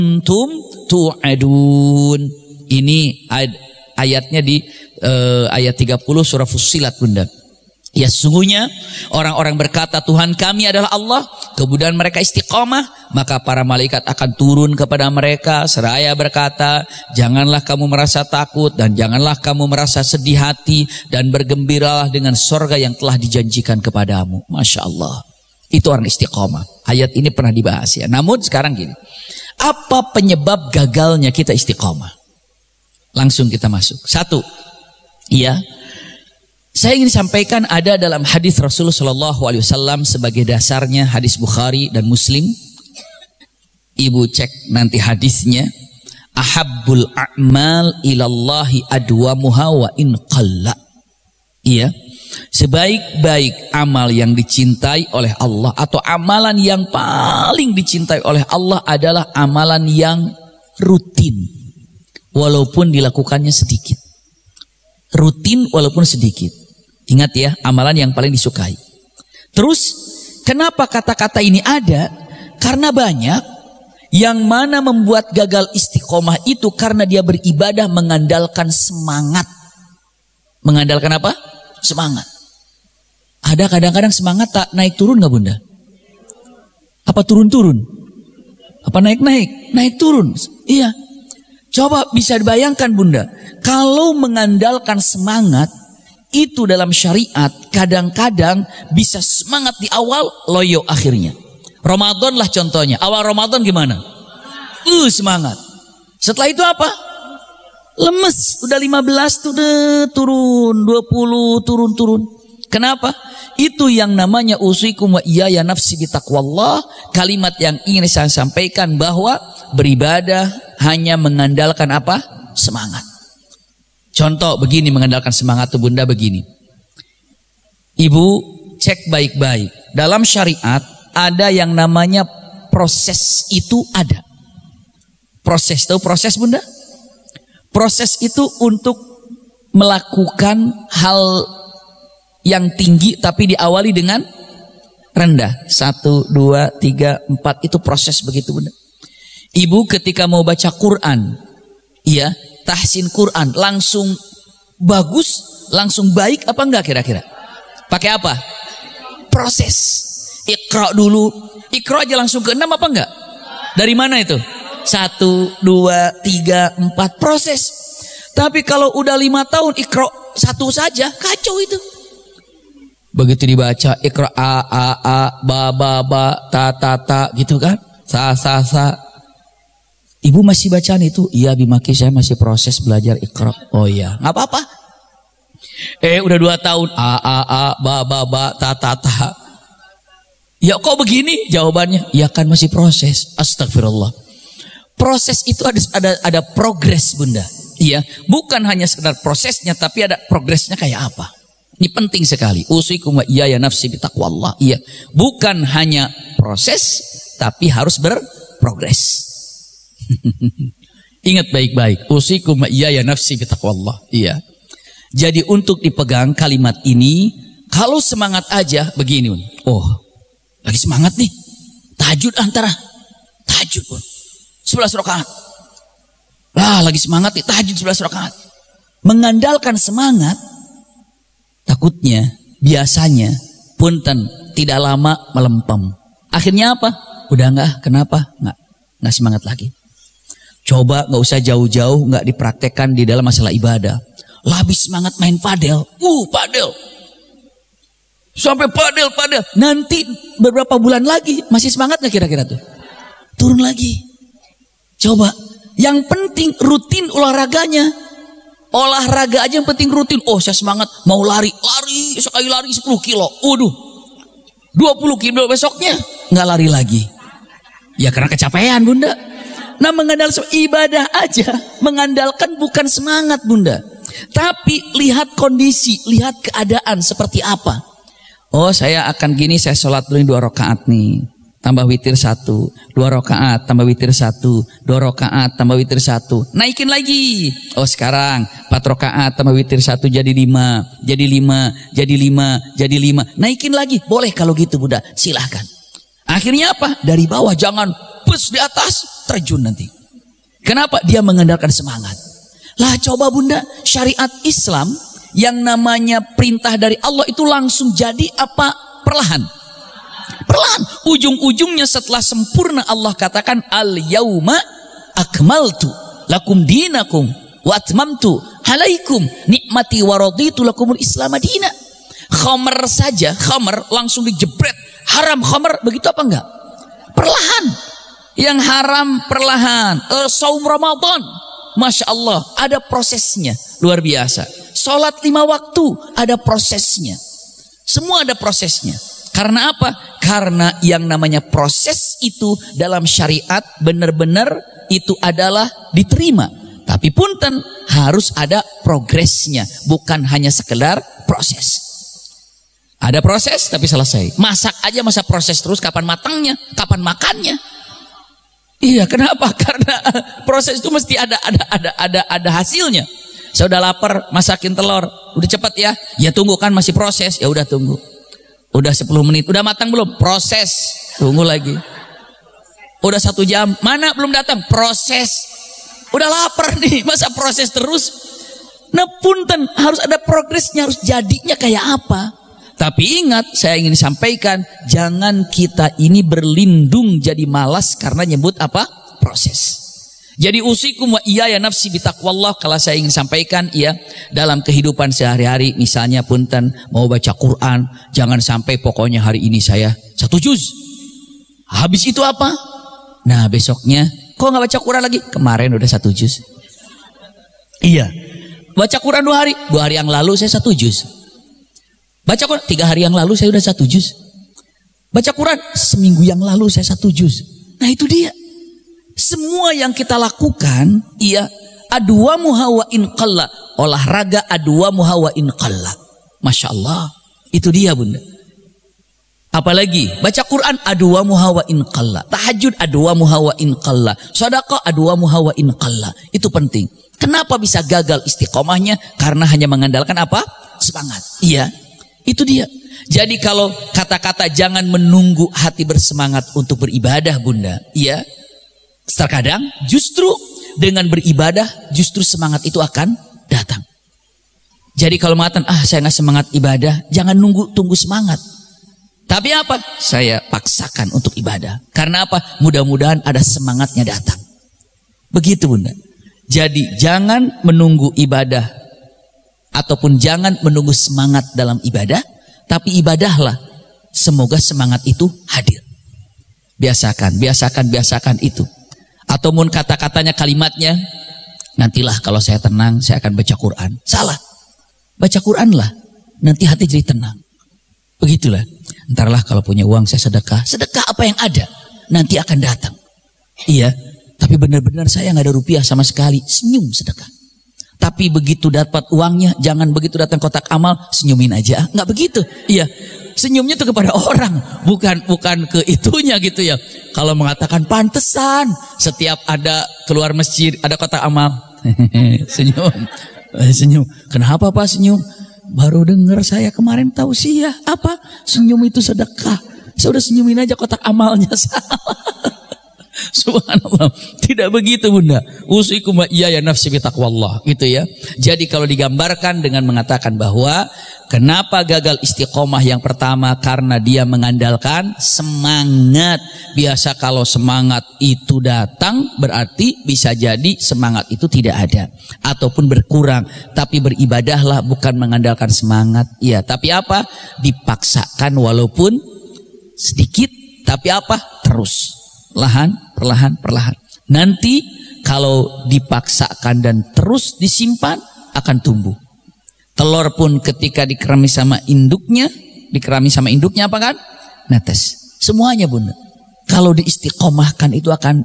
kuntum tu'adun. Ini ayatnya di ayat 30 surah Fussilat, Bunda. Ya, sesungguhnya orang-orang berkata Tuhan kami adalah Allah, kemudian mereka istiqomah, maka para malaikat akan turun kepada mereka seraya berkata, janganlah kamu merasa takut dan janganlah kamu merasa sedih hati, dan bergembiralah dengan sorga yang telah dijanjikan kepadamu. Masya Allah, itu orang istiqomah. Ayat ini pernah dibahas ya. Namun sekarang gini, apa penyebab gagalnya kita istiqomah? Langsung kita masuk. Satu, iya, saya ingin sampaikan ada dalam hadis Rasulullah SAW sebagai dasarnya, hadis Bukhari dan Muslim. Ibu cek nanti hadisnya. Ahabbul a'mal ilallahi adwamuha wa in qalla. Iya, sebaik-baik amal yang dicintai oleh Allah, atau amalan yang paling dicintai oleh Allah adalah amalan yang rutin, walaupun dilakukannya sedikit. Rutin walaupun sedikit. Ingat ya, amalan yang paling disukai. Terus, kenapa kata-kata ini ada? Karena banyak yang mana membuat gagal istiqomah itu karena dia beribadah mengandalkan semangat. Mengandalkan apa? Semangat. Ada kadang-kadang semangat tak naik turun gak, Bunda? Apa turun-turun? Apa naik-naik? Naik turun. Iya. Coba bisa dibayangkan, Bunda, kalau mengandalkan semangat itu dalam syariat kadang-kadang bisa semangat di awal, loyo akhirnya. Ramadan lah contohnya. Awal Ramadan gimana? Semangat. Setelah itu apa? Lemes. Udah 15 tuh turun, 20 turun. Kenapa? Itu yang namanya usikum wa iyaya nafsi bitaqwallah. Kalimat yang ingin saya sampaikan bahwa beribadah hanya mengandalkan apa? Semangat. Contoh begini, mengandalkan semangat tuh, Bunda, begini. Ibu cek baik-baik. Dalam syariat ada yang namanya proses, itu ada. Proses, tahu proses, Bunda? Proses itu untuk melakukan hal yang tinggi tapi diawali dengan rendah. 1, 2, 3, 4, itu proses begitu, Bunda. Ibu ketika mau baca Quran, iya, tahsin Quran, langsung bagus, langsung baik apa enggak kira-kira? Pakai apa? Proses. Iqra dulu. Iqra aja langsung ke 6 apa enggak? Dari mana itu? 1, 2, 3, 4, proses. Tapi kalau udah 5 tahun Iqra 1 saja, kacau itu. Begitu dibaca Iqra a ba ta gitu kan? Sa. Ibu masih bacaan itu? Iya Bimaki, saya masih proses belajar Iqra. Oh iya, nggak apa-apa. Udah 2 tahun a ba ta. Ya kok begini jawabannya? Ya kan masih proses. Astagfirullah. Proses itu ada progres, Bunda. Iya, bukan hanya sekedar prosesnya, tapi ada progresnya kayak apa. Ini penting sekali. Usikum wa iyaya nafsi bitaqwallah. Iya, bukan hanya proses, tapi harus berprogres. Ingat baik-baik. Usikum wa iyaya nafsi bitaqwallah. Iya. Jadi untuk dipegang kalimat ini, kalau semangat aja begini, oh, lagi semangat nih. Tahajud tahajud pun 11 rakaat. Lah, lagi semangat nih, tahajud 11 rakaat. Mengandalkan semangat, takutnya biasanya punten tidak lama melempem. Akhirnya apa? Udah enggak, kenapa? Enggak semangat lagi. Coba nggak usah jauh-jauh, nggak dipraktekkan di dalam masalah ibadah. Habis semangat main padel, padel. Sampai padel. Nanti beberapa bulan lagi masih semangat nggak kira-kira tuh? Turun lagi. Coba, yang penting rutin olahraganya. Olahraga aja yang penting rutin. Oh, saya semangat mau lari sekali lari 10 kilo. 20 kilo besoknya nggak lari lagi. Ya karena kecapean, Bunda. Nah, mengandalkan ibadah aja, mengandalkan bukan semangat, Bunda. Tapi lihat kondisi, lihat keadaan seperti apa. Oh, saya akan gini, saya sholat dulu 2 rakaat nih. Tambah witir 1, 2 rakaat, tambah witir 1, 2 rakaat, tambah witir 1. Naikin lagi. Oh, sekarang 4 rakaat, tambah witir 1 jadi 5, jadi 5, jadi 5, jadi 5. Naikin lagi. Boleh kalau gitu, Bunda. Silahkan. Akhirnya apa? Dari bawah, jangan bus di atas, terjun nanti. Kenapa? Dia mengandalkan semangat. Lah coba bunda, syariat Islam yang namanya perintah dari Allah itu langsung jadi apa? Perlahan. Perlahan. Ujung-ujungnya setelah sempurna Allah katakan al-yauma akmaltu lakum dinakum wa atmamtu alaikum nikmati wa raditu lakumul islam madina. Khamar saja, khamar langsung dijebret. Haram khamar, begitu apa enggak? Perlahan. Yang haram perlahan. Saum Ramadan, Masya Allah, ada prosesnya. Luar biasa. Sholat 5 waktu, ada prosesnya. Semua ada prosesnya. Karena apa? Karena yang namanya proses itu dalam syariat benar-benar itu adalah diterima. Tapi punten, harus ada progresnya. Bukan hanya sekedar proses. Ada proses tapi selesai. Masak aja masa proses terus, kapan matangnya, kapan makannya. Iya, kenapa? Karena proses itu mesti ada hasilnya. Saya udah lapar, masakin telur, udah cepat ya. Ya tunggu kan masih proses, ya udah tunggu. Udah 10 menit, udah matang belum? Proses, tunggu lagi. Udah 1 jam, mana belum datang? Proses. Udah lapar nih, masa proses terus? Nah punten, harus ada progresnya, harus jadinya kayak apa? Tapi ingat, saya ingin sampaikan, jangan kita ini berlindung jadi malas karena nyebut apa? Proses. Jadi usikum wa iyaya nafsi bitaqwallah, kalau saya ingin sampaikan ya, dalam kehidupan sehari-hari misalnya punten mau baca Quran, jangan sampai pokoknya hari ini saya 1 juz. Habis itu apa? Nah besoknya, kok nggak baca Quran lagi? Kemarin udah 1 juz. Iya. Baca Quran 2 hari, 2 hari yang lalu saya 1 juz. Baca Quran 3 hari yang lalu saya udah 1 juz. Baca Quran seminggu yang lalu saya 1 juz. Nah itu dia. Semua yang kita lakukan, iya, adwamuha wa in qalla. Olahraga adwamuha wa in qalla. Masya Allah. Itu dia bunda. Apalagi baca Quran adwamuha wa in qalla. Tahajud adwamuha wa in qalla. Sedekah adwamuha wa in qalla. Itu penting. Kenapa bisa gagal istiqomahnya? Karena hanya mengandalkan apa? Semangat. Iya. Itu dia. Jadi kalau kata-kata jangan menunggu hati bersemangat untuk beribadah bunda. Iya. Terkadang justru dengan beribadah justru semangat itu akan datang. Jadi kalau mengatakan saya nggak semangat ibadah, jangan tunggu semangat. Tapi apa? Saya paksakan untuk ibadah. Karena apa? Mudah-mudahan ada semangatnya datang. Begitu bunda. Jadi jangan menunggu ibadah ataupun jangan menunggu semangat dalam ibadah, tapi ibadahlah. Semoga semangat itu hadir. Biasakan itu. Ataupun kata-katanya, kalimatnya, nantilah kalau saya tenang, saya akan baca Quran. Salah. Baca Quranlah, nanti hati jadi tenang. Begitulah. Entarlah kalau punya uang saya sedekah. Sedekah apa yang ada, nanti akan datang. Iya, tapi benar-benar saya nggak ada rupiah sama sekali. Senyum sedekah. Tapi begitu dapat uangnya, jangan begitu datang kotak amal, senyumin aja. Nggak begitu. Iya. Senyumnya itu kepada orang, bukan ke itunya gitu ya. Kalau mengatakan pantesan, setiap ada keluar masjid, ada kotak amal. Senyum. Kenapa Pak senyum? Baru dengar saya kemarin tausiah. Apa? Senyum itu sedekah. Saya udah senyumin aja kotak amalnya. Subhanallah. Tidak begitu bunda. Usikum wa iyaya nafsi bitaqwallah. Gitu ya. Jadi kalau digambarkan dengan mengatakan bahwa kenapa gagal istiqomah yang pertama, karena dia mengandalkan semangat. Biasa kalau semangat itu datang berarti bisa jadi semangat itu tidak ada ataupun berkurang. Tapi beribadahlah bukan mengandalkan semangat. Ya, tapi apa? Dipaksakan walaupun sedikit, tapi apa? Terus. Perlahan. Nanti kalau dipaksakan dan terus disimpan akan tumbuh. Telur pun ketika dikerami sama induknya apa kan? Netes. Semuanya bunda. Kalau diistiqomahkan itu akan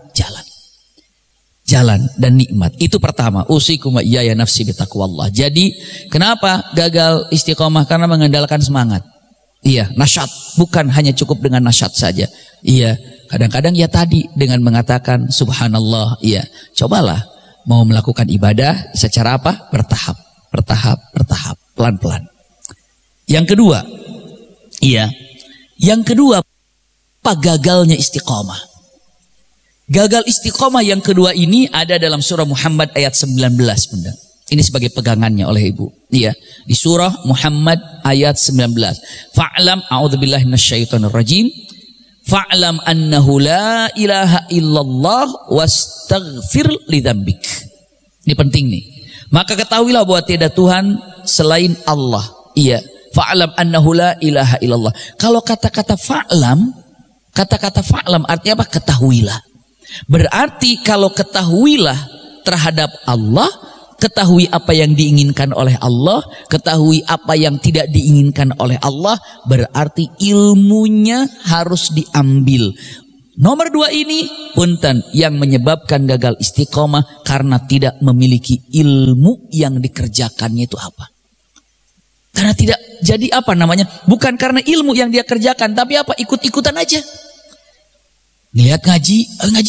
jalan dan nikmat. Itu pertama. Usikum wa iyaya nafsi bitaqwallah. Jadi kenapa gagal istiqomah? Karena mengandalkan semangat. Iya, nasyat. Bukan hanya cukup dengan nasyat saja. Iya, kadang-kadang ya tadi dengan mengatakan subhanallah. Iya, cobalah mau melakukan ibadah secara apa? Bertahap, pelan-pelan. Yang kedua, apa gagalnya istiqomah? Gagal istiqomah yang kedua ini ada dalam surah Muhammad ayat 19, Bunda. Ini sebagai pegangannya oleh Ibu. Iya, di surah Muhammad ayat 19. Fa'lam a'udzubillahi minasyaitonir rajim. Fa'lam annahu la ilaha illallah wastaghfir lidzambik. Ini penting nih. Maka ketahuilah bahwa tiada Tuhan selain Allah. Iya, fa'lam annahu la ilaha illallah. Kalau kata-kata fa'lam artinya apa? Ketahuilah. Berarti kalau ketahuilah terhadap Allah, ketahui apa yang diinginkan oleh Allah, ketahui apa yang tidak diinginkan oleh Allah, berarti ilmunya harus diambil. Nomor 2 ini, punten, yang menyebabkan gagal istiqomah karena tidak memiliki ilmu yang dikerjakannya itu apa? Karena tidak, jadi apa namanya? Bukan karena ilmu yang dia kerjakan, tapi apa? Ikut-ikutan aja. Lihat ngaji.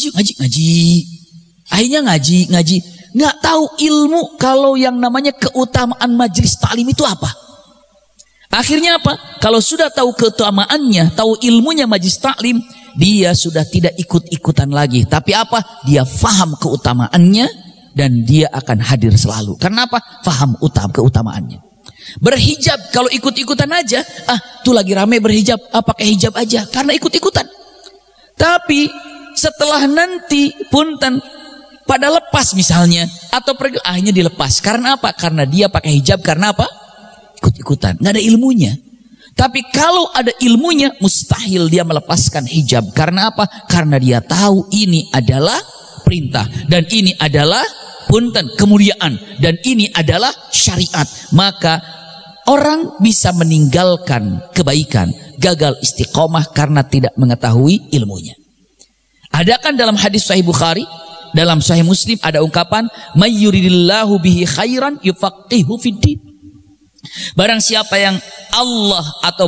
Akhirnya ngaji. Nggak tahu ilmu kalau yang namanya keutamaan majelis taklim itu apa. Akhirnya apa? Kalau sudah tahu keutamaannya, tahu ilmunya majelis taklim, dia sudah tidak ikut-ikutan lagi. Tapi apa? Dia faham keutamaannya dan dia akan hadir selalu. Karena apa? Faham keutamaannya. Berhijab, kalau ikut-ikutan aja, tuh lagi rame berhijab, pakai hijab aja, karena ikut-ikutan. Tapi setelah nanti punten pada lepas misalnya atau pergi, akhirnya dilepas. Karena apa? Karena dia pakai hijab, karena apa? Ikut-ikutan, nggak ada ilmunya. Tapi kalau ada ilmunya, mustahil dia melepaskan hijab. Karena apa? Karena dia tahu ini adalah perintah dan ini adalah punten kemuliaan dan ini adalah syariat. Maka orang bisa meninggalkan kebaikan, gagal istiqomah karena tidak mengetahui ilmunya. Adakan dalam hadis Sahih Bukhari, dalam Sahih Muslim ada ungkapan, "May yuridillahu bihi khairan yufaqihu fiddin." Barang siapa yang Allah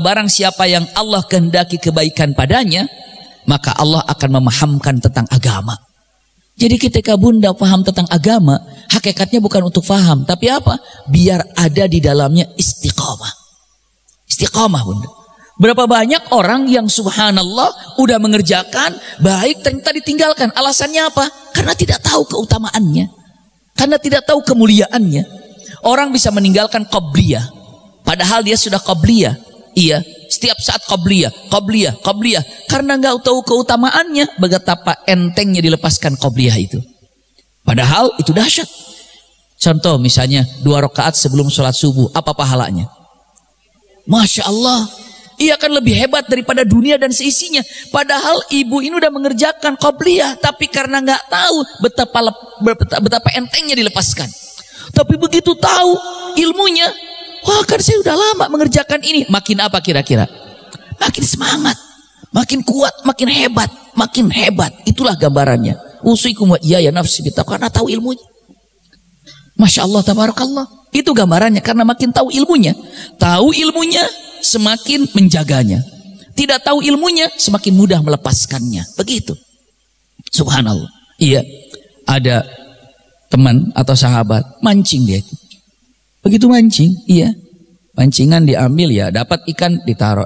kehendaki kebaikan padanya, maka Allah akan memahamkan tentang agama. Jadi ketika Bunda paham tentang agama, hakikatnya bukan untuk paham, tapi apa? Biar ada di dalamnya istiqomah. Istiqomah, Bunda. Berapa banyak orang yang subhanallah udah mengerjakan baik ternyata ditinggalkan. Alasannya apa? Karena tidak tahu keutamaannya. Karena tidak tahu kemuliaannya. Orang bisa meninggalkan qabliyah padahal dia sudah qabliyah. Iya, setiap saat qabliyah. Karena nggak tahu keutamaannya, betapa entengnya dilepaskan qabliyah itu. Padahal itu dahsyat. Contoh misalnya 2 rakaat sebelum sholat subuh, apa pahalanya? Masya Allah. Ia akan lebih hebat daripada dunia dan seisinya. Padahal ibu ini udah mengerjakan qabliyah, tapi karena nggak tahu betapa entengnya dilepaskan. Tapi begitu tahu ilmunya, wah kan saya udah lama mengerjakan ini. Makin apa kira-kira? Makin semangat, makin kuat, makin hebat. Itulah gambarannya. Usikum wa iyaya nafsi bittaqwa, karena tahu ilmunya. Masya Allah, tabarakallah. Itu gambarannya, karena makin tahu ilmunya. Tahu ilmunya, semakin menjaganya. Tidak tahu ilmunya, semakin mudah melepaskannya. Begitu. Subhanallah. Iya, ada teman atau sahabat mancing dia itu. Begitu mancing, iya, pancingan diambil ya, dapat ikan ditaruh,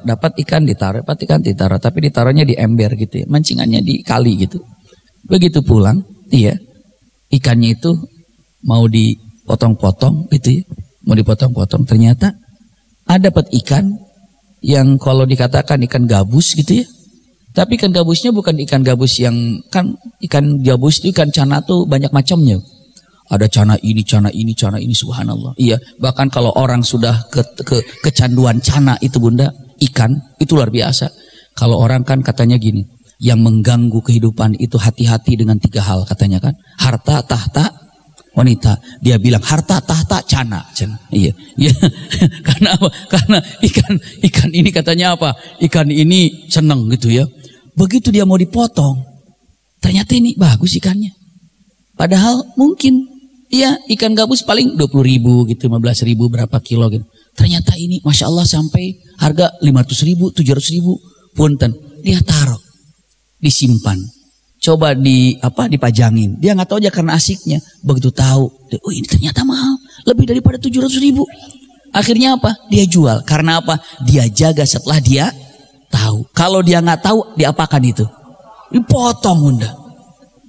tapi ditaruhnya di ember gitu ya, mancingannya di kali gitu. Begitu pulang, iya, ikannya itu mau dipotong-potong gitu ya, mau dipotong-potong, ternyata ada dapat ikan yang kalau dikatakan ikan gabus gitu ya. Tapi ikan gabusnya bukan ikan gabus yang, kan ikan gabus itu ikan cana tuh banyak macamnya. Ada cana ini, subhanallah. Iya, bahkan kalau orang sudah kecanduan cana itu Bunda, ikan itu luar biasa. Kalau orang kan katanya gini, yang mengganggu kehidupan itu hati-hati dengan 3 hal katanya kan. Harta, tahta, wanita. Dia bilang harta, tahta, cana. Iya. Karena apa? Karena ikan ini katanya apa? Ikan ini seneng gitu ya. Begitu dia mau dipotong, ternyata ini bagus ikannya. Padahal mungkin iya, ikan gabus paling 20.000 gitu, 15.000 berapa kilo gitu. Ternyata ini Masya Allah sampai harga 500.000, 700.000. Punten, dia taruh, disimpan. Coba dipajangin. Dia nggak tahu aja karena asiknya. Begitu tahu, oh ini ternyata mahal, lebih daripada 700.000. Akhirnya apa? Dia jual. Karena apa? Dia jaga setelah dia tahu. Kalau dia nggak tahu, diapakan itu? Dipotong, Bunda.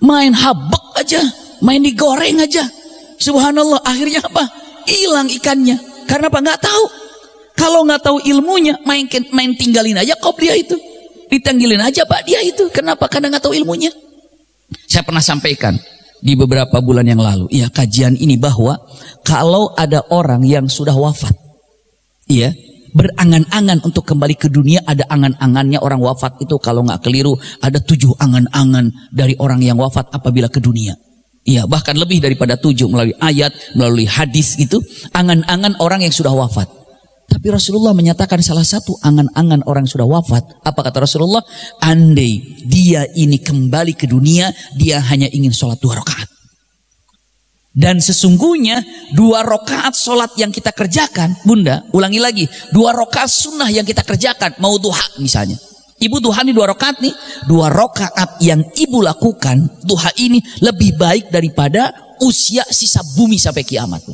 main habek aja, main digoreng aja. Subhanallah, akhirnya apa? Hilang ikannya. Karena apa? Nggak tahu. Kalau nggak tahu ilmunya, main tinggalin aja qobliyah itu. Ditanggilin aja Pak dia itu. Kenapa? Karena nggak tahu ilmunya. Saya pernah sampaikan di beberapa bulan yang lalu, ya, kajian ini, bahwa kalau ada orang yang sudah wafat, ya, berangan-angan untuk kembali ke dunia, ada angan-angannya orang wafat itu, kalau nggak keliru ada 7 angan-angan dari orang yang wafat apabila ke dunia. Ya, bahkan lebih daripada 7, melalui ayat, melalui hadis gitu, angan-angan orang yang sudah wafat. Tapi Rasulullah menyatakan salah satu angan-angan orang yang sudah wafat. Apa kata Rasulullah? Andai dia ini kembali ke dunia, dia hanya ingin sholat 2 rakaat. Dan sesungguhnya 2 rakaat sholat yang kita kerjakan, Bunda, ulangi lagi, 2 rakaat sunnah yang kita kerjakan, mau duha misalnya. Ibu duha nih 2 rakaat nih, 2 rakaat yang ibu lakukan, duha ini lebih baik daripada usia sisa bumi sampai kiamat.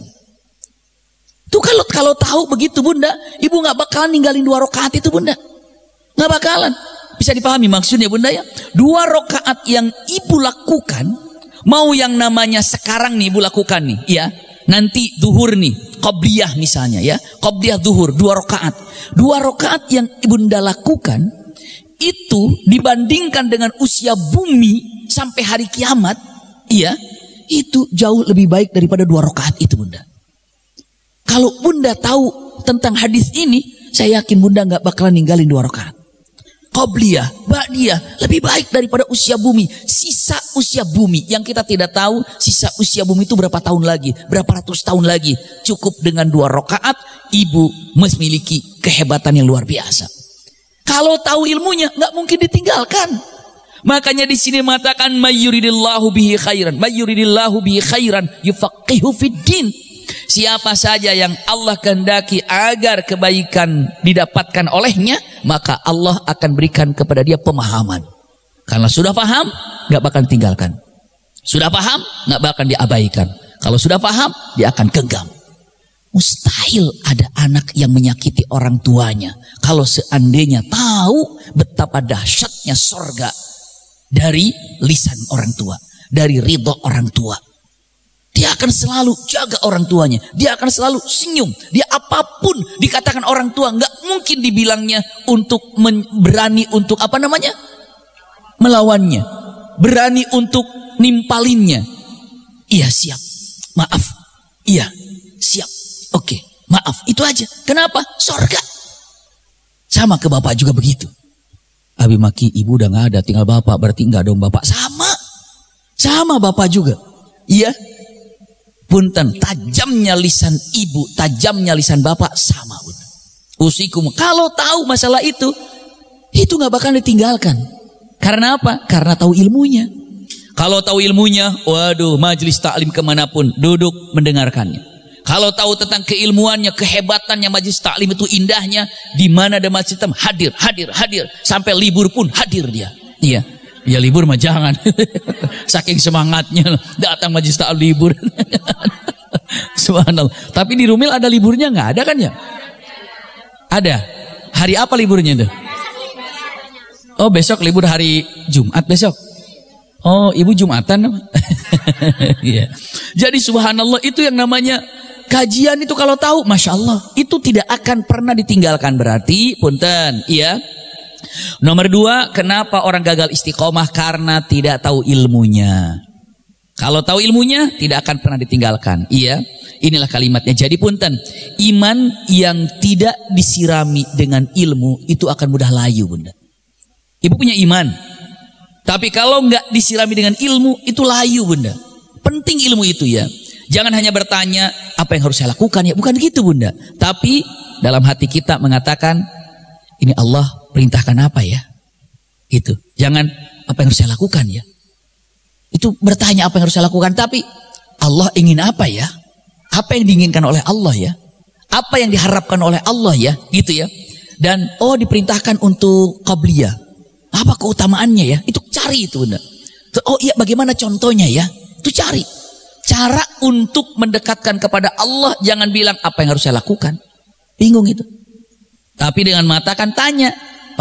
Tuh kalau tahu begitu Bunda, ibu nggak bakalan ninggalin 2 rakaat itu Bunda, nggak bakalan. Bisa dipahami maksudnya Bunda ya? 2 rakaat yang ibu lakukan, mau yang namanya sekarang nih ibu lakukan nih, ya, nanti duhur nih, qobliyah misalnya ya, qobliyah duhur 2 rakaat, 2 rakaat yang ibunda lakukan itu dibandingkan dengan usia bumi sampai hari kiamat, ya, itu jauh lebih baik daripada 2 rakaat itu Bunda. Kalau Bunda tahu tentang hadis ini, saya yakin Bunda nggak bakalan ninggalin 2 rakaat. Qobliyah, ba'diyah lebih baik daripada usia bumi. Sisa usia bumi yang kita tidak tahu, sisa usia bumi itu berapa tahun lagi, berapa ratus tahun lagi. Cukup dengan 2 rakaat, ibu memiliki kehebatan yang luar biasa. Kalau tahu ilmunya, nggak mungkin ditinggalkan. Makanya di sini mengatakan mayyuridillahu bihi khairan, mayyuridillahu bihi khairan yufaqihu fiddin. Siapa saja yang Allah kehendaki agar kebaikan didapatkan olehnya, maka Allah akan berikan kepada dia pemahaman. Karena sudah paham, nggak bakal ditinggalkan. Sudah paham, nggak bakal diabaikan. Kalau sudah paham, dia akan genggam. Mustahil ada anak yang menyakiti orang tuanya. Kalau seandainya tahu betapa dahsyatnya sorga dari lisan orang tua, dari ridho orang tua. Dia akan selalu jaga orang tuanya. Dia akan selalu senyum. Dia apapun dikatakan orang tua, nggak mungkin dibilangnya untuk berani untuk apa namanya? Melawannya. Berani untuk nimpalinnya. Iya siap. Maaf. Iya siap. Oke. Maaf. Itu aja. Kenapa? Sorga. Sama ke bapak juga begitu. Abi maki ibu udah nggak ada, tinggal bapak. Berarti nggak dong bapak. Sama bapak juga. Iya. Punten, tajamnya lisan ibu, tajamnya lisan bapak sama. Usikum, kalau tahu masalah itu nggak bakal ditinggalkan. Karena apa? Karena tahu ilmunya. Kalau tahu ilmunya, waduh, majelis taklim kemanapun duduk mendengarkannya. Kalau tahu tentang keilmuannya, kehebatannya majelis taklim itu indahnya, di mana ada majelis taklim hadir, sampai libur pun hadir dia. Iya. Ya libur mah jangan. Saking semangatnya datang majelis taklim libur. Subhanallah. Tapi di Rumil ada liburnya nggak? Ada kan ya? Ada. Hari apa liburnya itu? Oh besok libur hari Jumat besok. Oh ibu Jumatan. Iya. Jadi subhanallah itu yang namanya kajian itu kalau tahu, masya Allah itu tidak akan pernah ditinggalkan. Berarti punten, iya. Nomor 2, kenapa orang gagal istiqomah? Karena tidak tahu ilmunya. Kalau tahu ilmunya, tidak akan pernah ditinggalkan. Iya, inilah kalimatnya. Jadi punten, iman yang tidak disirami dengan ilmu, itu akan mudah layu Bunda. Ibu punya iman, tapi kalau nggak disirami dengan ilmu, itu layu Bunda. Penting ilmu itu ya. Jangan hanya bertanya, apa yang harus saya lakukan ya. Bukan gitu Bunda. Tapi dalam hati kita mengatakan, ini Allah perintahkan apa ya? Gitu. Jangan apa yang harus saya lakukan ya. Itu bertanya apa yang harus saya lakukan, tapi Allah ingin apa ya? Apa yang diinginkan oleh Allah ya? Apa yang diharapkan oleh Allah ya? Gitu ya. Dan diperintahkan untuk qabliyah. Apa keutamaannya ya? Itu cari itu Bunda. Oh iya, bagaimana contohnya ya? Itu cari. Cara untuk mendekatkan kepada Allah, jangan bilang apa yang harus saya lakukan. Bingung itu. Tapi dengan mata kan tanya, Pak,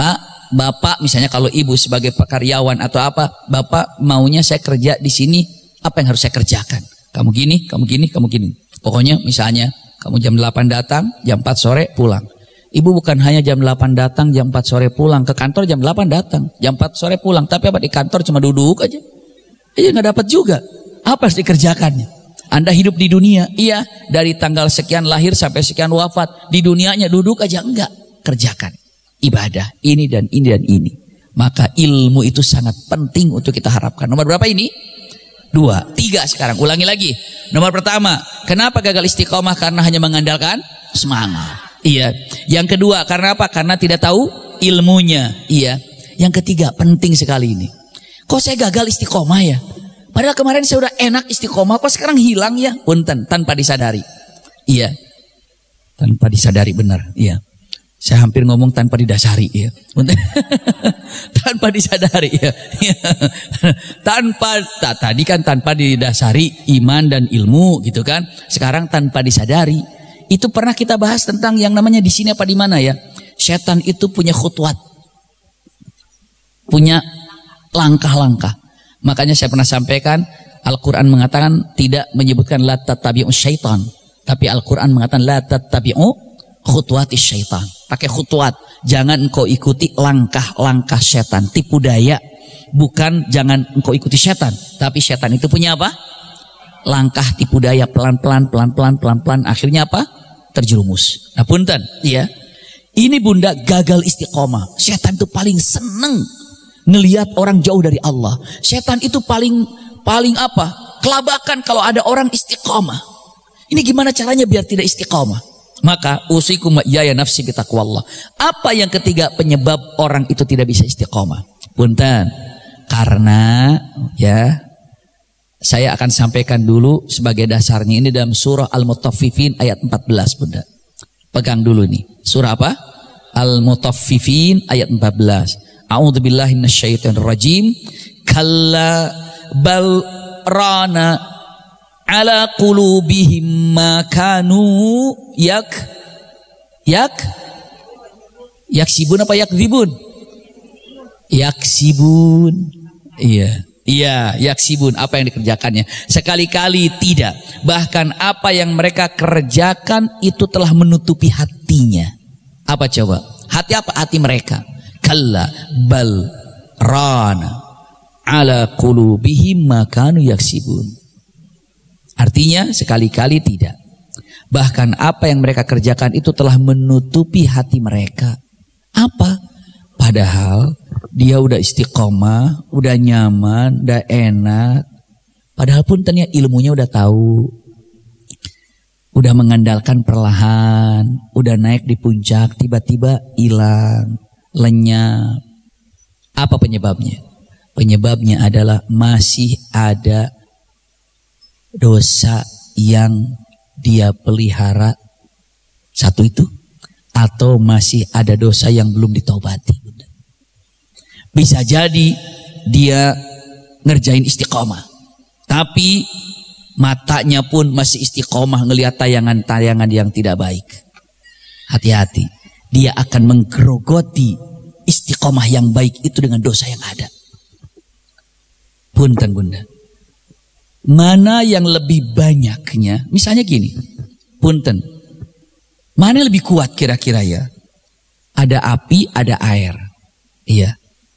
Bapak misalnya kalau ibu sebagai karyawan atau apa, Bapak maunya saya kerja di sini, apa yang harus saya kerjakan? Kamu gini, kamu gini, kamu gini. Pokoknya misalnya kamu jam 8 datang, jam 4 sore pulang. Ibu bukan hanya jam 8 datang, jam 4 sore pulang. Ke kantor jam 8 datang, jam 4 sore pulang. Tapi apa di kantor cuma duduk aja. Iya nggak dapat juga. Apa harus dikerjakannya? Anda hidup di dunia, iya dari tanggal sekian lahir sampai sekian wafat. Di dunianya duduk aja, enggak. Kerjakan ibadah ini dan ini dan ini. Maka ilmu itu sangat penting untuk kita harapkan. Nomor berapa ini? 2, 3 sekarang. Ulangi lagi. Nomor pertama, kenapa gagal istiqomah? Karena hanya mengandalkan semangat. Iya. Yang kedua, karena apa? Karena tidak tahu ilmunya. Iya. Yang ketiga, penting sekali ini. Kok saya gagal istiqomah ya? Padahal kemarin saya udah enak istiqomah, kok sekarang hilang ya? Punten, tanpa disadari. Iya. Tanpa disadari, benar. Iya. Saya hampir ngomong tanpa didasari ya. Tanpa disadari ya. Tadi kan tanpa didasari iman dan ilmu gitu kan. Sekarang tanpa disadari. Itu pernah kita bahas tentang yang namanya di sini apa di mana ya? Setan itu punya khutwat. Punya langkah-langkah. Makanya saya pernah sampaikan Al-Qur'an mengatakan tidak menyebutkan la tattabi'us syaitan, tapi Al-Qur'an mengatakan la tattabi'u khutwatis syaitan. Pakai khutwat, jangan engkau ikuti langkah-langkah setan, tipu daya. Bukan jangan engkau ikuti setan, tapi setan itu punya apa? Langkah tipu daya, pelan-pelan, pelan-pelan, pelan-pelan, akhirnya apa? Terjerumus. Nah punten, ya. Ini bunda gagal istiqomah. Setan itu paling seneng ngelihat orang jauh dari Allah. Setan itu paling apa? Kelabakan kalau ada orang istiqomah. Ini gimana caranya biar tidak istiqomah? Maka usikum ya nafsi bitaqwallah. Apa yang ketiga penyebab orang itu tidak bisa istiqomah? Punten. Karena ya saya akan sampaikan dulu sebagai dasarnya ini dalam surah Al-Mutaffifin ayat 14 bunda. Pegang dulu nih. Surah apa? Al-Mutaffifin ayat 14. A'udzubillahi minasyaitonir rajim. Kalla bal rana ala qulubihim ma kanu yaksibun apa yakdzibun? Yaksibun. Iya. Iya, yaksibun, apa yang dikerjakannya. Sekali-kali tidak. Bahkan apa yang mereka kerjakan itu telah menutupi hatinya. Apa coba? Hati apa? Hati mereka. Kalla bal rana ala qulubihim ma kanu yaksibun. Artinya sekali-kali tidak. Bahkan apa yang mereka kerjakan itu telah menutupi hati mereka. Apa? Padahal dia udah istiqomah, udah nyaman, udah enak. Padahal pun ternyata ilmunya udah tahu. Udah mengandalkan perlahan, udah naik di puncak, tiba-tiba hilang, lenyap. Apa penyebabnya? Penyebabnya adalah masih ada dosa yang dia pelihara. Satu itu. Atau masih ada dosa yang belum ditobati. Bisa jadi dia ngerjain istiqomah, tapi matanya pun masih istiqomah ngelihat tayangan-tayangan yang tidak baik. Hati-hati, dia akan menggerogoti istiqomah yang baik itu dengan dosa yang ada. Punten bunda, mana yang lebih banyaknya? Misalnya gini, punten, mana yang lebih kuat kira-kira ya? Ada api, ada air. Iya.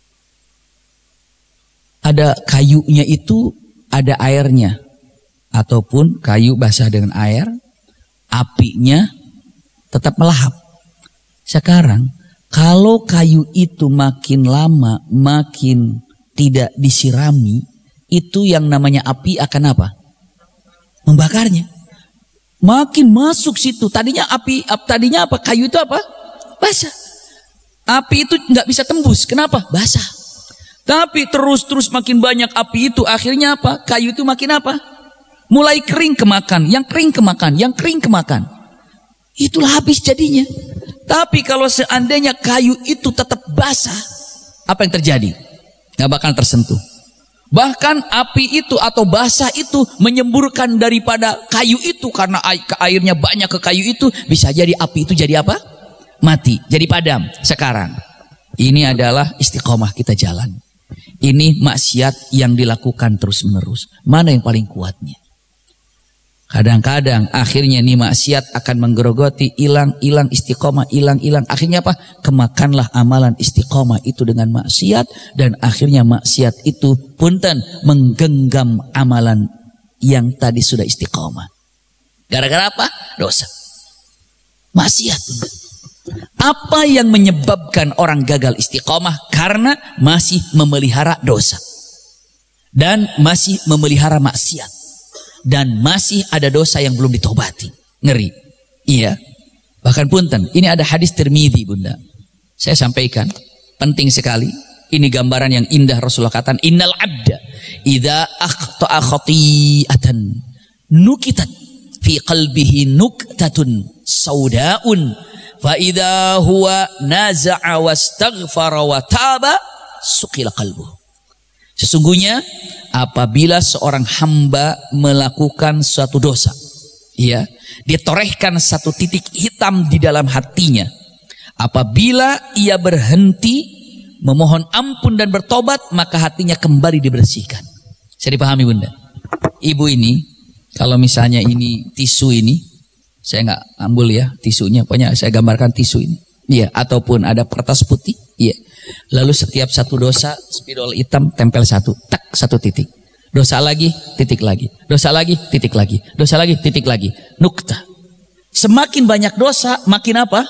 Ada kayunya itu, ada airnya. Ataupun kayu basah dengan air, apinya tetap melahap. Sekarang, kalau kayu itu makin lama, makin tidak disirami, itu yang namanya api akan apa? Membakarnya. Makin masuk situ. Tadinya tadinya apa? Kayu itu apa? Basah. Api itu nggak bisa tembus. Kenapa? Basah. Tapi terus makin banyak api itu, akhirnya apa? Kayu itu makin apa? Mulai kering kemakan, yang kering kemakan, yang kering kemakan. Itulah habis jadinya. Tapi kalau seandainya kayu itu tetap basah, apa yang terjadi? Nggak bakal tersentuh. Bahkan api itu atau basah itu menyemburkan daripada kayu itu, karena airnya banyak ke kayu itu, bisa jadi api itu jadi apa? Mati, jadi padam. Sekarang Ini adalah istiqomah kita jalan. Ini maksiat yang dilakukan terus-menerus. Mana yang paling kuatnya? Kadang-kadang akhirnya nih maksiat akan menggerogoti, hilang istiqomah, hilang. Akhirnya apa? Kemakanlah amalan istiqomah itu dengan maksiat, dan akhirnya maksiat itu punten menggenggam amalan yang tadi sudah istiqomah. Gara-gara apa? Dosa. Maksiat. Apa yang menyebabkan orang gagal istiqomah? Karena masih memelihara dosa dan masih memelihara maksiat, dan masih ada dosa yang belum ditobati. Ngeri. Iya. Bahkan punten, ini ada hadis Tirmidzi, Bunda. Saya sampaikan, penting sekali. Ini gambaran yang indah. Rasulullah katakan, innal abda idza akhta'a khati'atan nukitat fi qalbihi nuktatun saudaun fa idza huwa naza'a wastaghfara wa taba suqila qalbuh. Sesungguhnya apabila seorang hamba melakukan suatu dosa, ya, ditorehkan satu titik hitam di dalam hatinya. Apabila ia berhenti memohon ampun dan bertobat, maka hatinya kembali dibersihkan. Saya dipahami, Bunda? Ibu ini, kalau misalnya ini tisu ini, saya nggak ambil ya tisunya, pokoknya saya gambarkan tisu ini, iya, ataupun ada kertas putih, iya. Lalu setiap satu dosa, spidol hitam tempel satu, tak, satu titik. Dosa lagi, titik lagi. Dosa lagi, titik lagi. Dosa lagi, titik lagi. Nukta. Semakin banyak dosa, makin apa?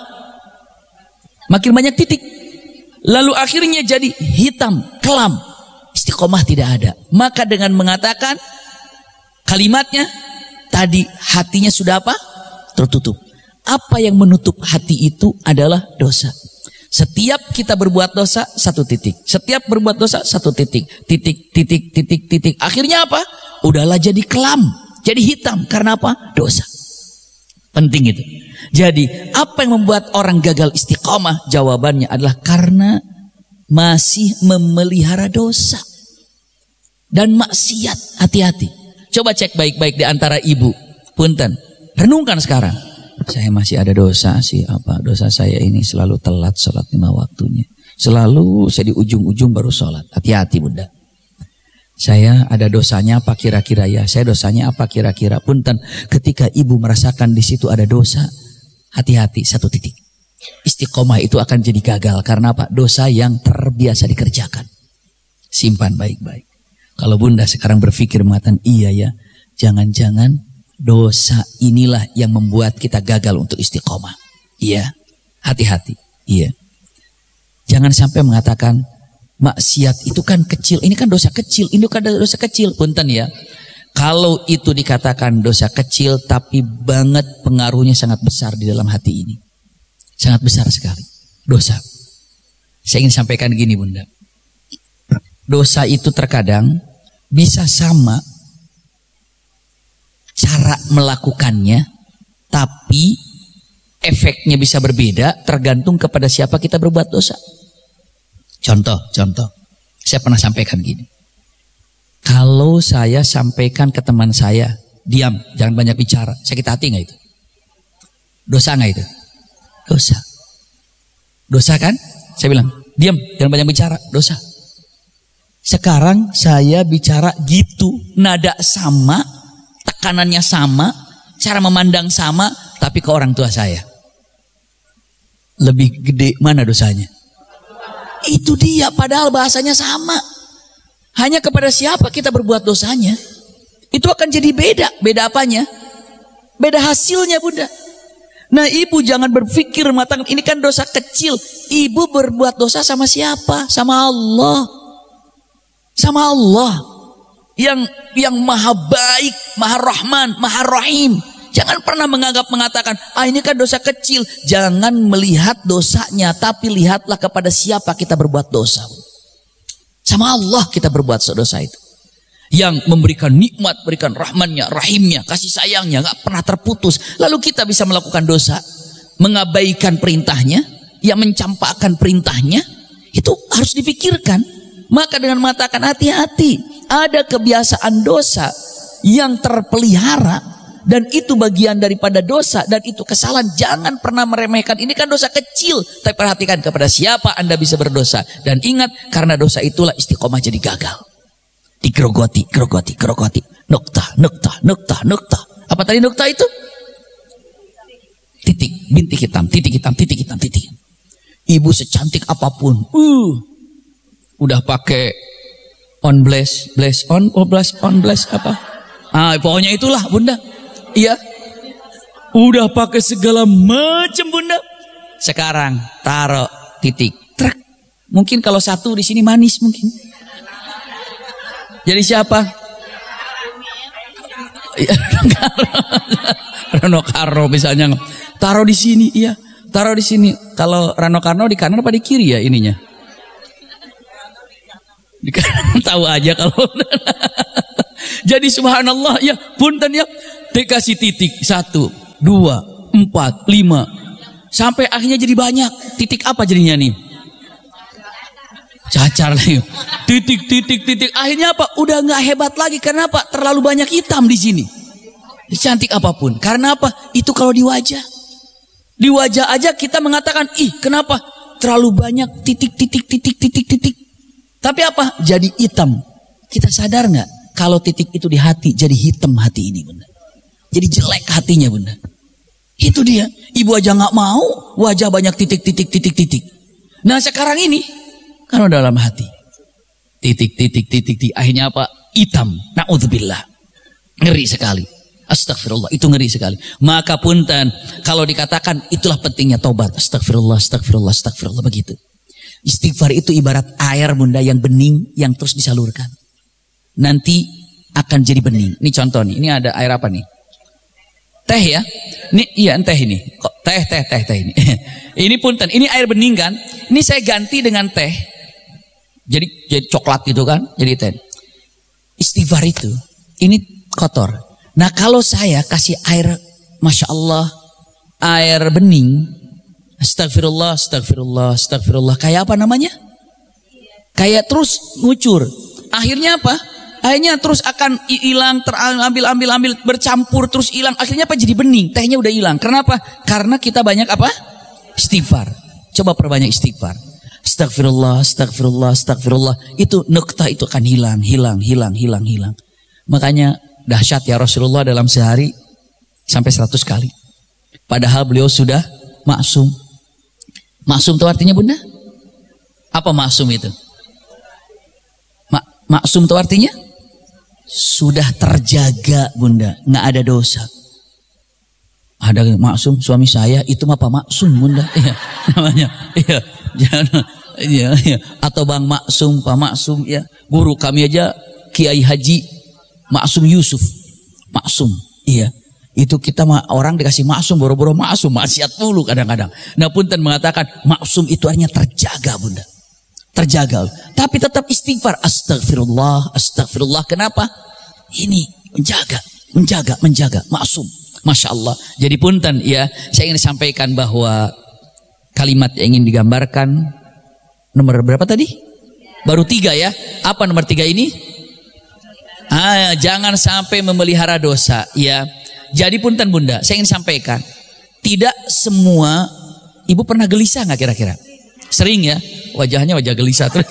Makin banyak titik. Lalu akhirnya jadi hitam, kelam. Istiqomah tidak ada. Maka dengan mengatakan kalimatnya, tadi hatinya sudah apa? Tertutup. Apa yang menutup hati itu adalah dosa. Setiap kita berbuat dosa, satu titik. Setiap berbuat dosa, satu titik. Titik, titik, titik, titik. Akhirnya apa? Udahlah jadi kelam. Jadi hitam. Karena apa? Dosa. Penting itu. Jadi, apa yang membuat orang gagal istiqomah? Jawabannya adalah karena masih memelihara dosa dan maksiat. Hati-hati. Coba cek baik-baik di antara ibu. Punten. Renungkan sekarang. Saya masih ada dosa sih, apa dosa saya ini selalu telat sholat 5 waktunya. Selalu saya di ujung-ujung baru sholat. Hati-hati, Bunda. Saya ada dosanya apa kira-kira ya? Saya dosanya apa kira-kira? Punten, ketika ibu merasakan di situ ada dosa, hati-hati, satu titik. Istiqomah itu akan jadi gagal. Karena apa? Dosa yang terbiasa dikerjakan. Simpan baik-baik. Kalau Bunda sekarang berpikir mengatakan, iya ya, jangan-jangan dosa inilah yang membuat kita gagal untuk istiqomah. Iya, hati-hati. Iya. Jangan sampai mengatakan maksiat itu kan kecil. Ini kan dosa kecil. Ini kan dosa kecil. Punten ya. Kalau itu dikatakan dosa kecil, tapi banget pengaruhnya sangat besar di dalam hati ini. Sangat besar sekali. Dosa. Saya ingin sampaikan gini, Bunda. Dosa itu terkadang bisa sama cara melakukannya, tapi efeknya bisa berbeda tergantung kepada siapa kita berbuat dosa. Contoh, saya pernah sampaikan gini. Kalau saya sampaikan ke teman saya, diam, jangan banyak bicara, sakit hati nggak itu? Dosa nggak itu? Dosa. Dosa kan? Saya bilang, diam, jangan banyak bicara, dosa. Sekarang saya bicara gitu, nada sama, tekanannya sama, cara memandang sama, tapi ke orang tua saya. Lebih gede mana dosanya? Itu dia, padahal bahasanya sama. Hanya kepada siapa kita berbuat dosanya, itu akan jadi beda. Beda apanya? Beda hasilnya, Bunda. Nah, ibu jangan berpikir matang, ini kan dosa kecil. Ibu berbuat dosa sama siapa? Sama Allah. Sama Allah. Yang maha baik, maha rahman, maha rahim. Jangan pernah mengatakan, ini kan dosa kecil. Jangan melihat dosanya, tapi lihatlah kepada siapa kita berbuat dosa. Sama Allah kita berbuat dosa itu. Yang memberikan nikmat, berikan rahmannya, rahimnya, kasih sayangnya, gak pernah terputus. Lalu kita bisa melakukan dosa, mengabaikan perintahnya, yang mencampakkan perintahnya, itu harus dipikirkan. Maka dengan mengatakan hati-hati, ada kebiasaan dosa yang terpelihara, Dan itu bagian daripada dosa. Dan itu kesalahan. Jangan pernah meremehkan. Ini kan dosa kecil. Tapi perhatikan kepada siapa Anda bisa berdosa. Dan ingat, karena dosa itulah istiqomah jadi gagal. Digerogoti, gerogoti, gerogoti. Nukta, nukta, nukta, nukta. Apa tadi nukta itu? Titik, bintik hitam, titik hitam, titik hitam, titik. Ibu secantik apapun. Udah pakai on blast, blast on, oh blast on, blast apa? Pokoknya itulah bunda. Iya. Udah pakai segala macam bunda. Sekarang taruh titik. Trek. Mungkin kalau satu di sini manis mungkin. Jadi siapa? Rano Karno misalnya. Taruh di sini, iya. Taruh di sini. Kalau Rano Karno di kanan apa di kiri ya ininya? Di kanan tahu aja kalau. Jadi subhanallah ya, punten ya. Dikasih titik 1, 2, 4, 5 sampai akhirnya jadi banyak. Titik apa jadinya nih? Cacar lagi. Titik, titik, titik. Akhirnya apa? Udah nggak hebat lagi. Karena apa? Terlalu banyak hitam di sini. Cantik apapun. Karena apa? Itu kalau di wajah. Di wajah aja kita mengatakan, ih kenapa? Terlalu banyak titik, titik, titik, titik, titik. Tapi apa? Jadi hitam. Kita sadar nggak? Kalau titik itu di hati, jadi hitam hati ini bunda. Jadi jelek hatinya bunda. Itu dia. Ibu aja nggak mau, wajah banyak titik, titik, titik, titik. Nah sekarang ini, karena dalam hati. Titik, titik, titik, titik. Akhirnya apa? Hitam. Na'udzubillah. Ngeri sekali. Astagfirullah. Itu ngeri sekali. Maka punten, kalau dikatakan itulah pentingnya taubat. Astagfirullah, astagfirullah, astagfirullah. Begitu. Istighfar itu ibarat air bunda yang bening, yang terus disalurkan. Nanti akan jadi bening. Ini contoh nih. Ini ada air apa nih? Teh ya. Ini iya teh ini. Kok teh ini. Ini punten. Ini air bening kan? Ini saya ganti dengan teh. Jadi coklat gitu kan? Jadi teh. Istighfar itu ini kotor. Nah, kalau saya kasih air Masya Allah, air bening, astagfirullah, astagfirullah, astagfirullah. Kayak apa namanya? Kayak terus ngucur. Akhirnya apa? Akhirnya terus akan hilang, terambil, bercampur, terus hilang. Akhirnya apa? Jadi bening, tehnya udah hilang. Kenapa? Karena kita banyak apa? Istighfar. Coba perbanyak istighfar. Astagfirullah, astagfirullah, astagfirullah. Itu nukta itu akan hilang. Makanya dahsyat ya Rasulullah dalam sehari sampai 100 kali. Padahal beliau sudah maksum. Maksum itu artinya bunda? Apa maksum itu? Maksum itu artinya? Sudah terjaga bunda, nggak ada dosa. Ada maksum suami saya itu mah Pak Maksum bunda, iya namanya, iya jangan, iya. Atau Bang Maksum, Pak Maksum, ya guru kami aja Kiai Haji Maksum Yusuf, Maksum, iya. Itu kita orang dikasih maksum, boro-boro maksum, maksiat dulu kadang-kadang. Nah punten mengatakan maksum itu artinya terjaga bunda. Terjaga. Tapi tetap istighfar. Astagfirullah, astagfirullah. Kenapa? Ini menjaga. Maksum. Masya Allah. Jadi punten ya, saya ingin sampaikan bahwa kalimat yang ingin digambarkan nomor berapa tadi? Baru 3 ya. Apa nomor 3 ini? Jangan sampai memelihara dosa ya. Jadi punten bunda, saya ingin sampaikan, tidak semua, ibu pernah gelisah nggak kira-kira? Sering ya, wajahnya wajah gelisah terus.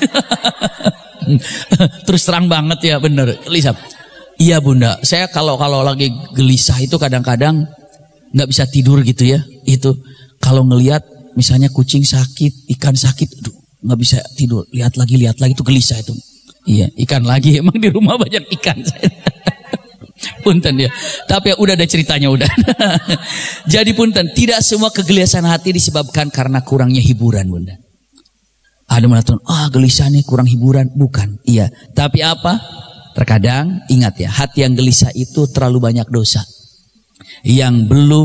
Terus terang banget ya, bener gelisah. Iya bunda, saya kalau lagi gelisah itu kadang-kadang nggak bisa tidur gitu ya. Itu kalau ngelihat misalnya kucing sakit, ikan sakit, aduh nggak bisa tidur. Lihat lagi itu gelisah itu. Iya, ikan lagi, emang di rumah banyak ikan. Punten ya. Tapi udah ada ceritanya udah. Jadi punten, tidak semua kegelisahan hati disebabkan karena kurangnya hiburan bunda. Ada mengatakan, gelisah nih kurang hiburan. Bukan, iya. Tapi apa? Terkadang ingat ya, hati yang gelisah itu terlalu banyak dosa yang belum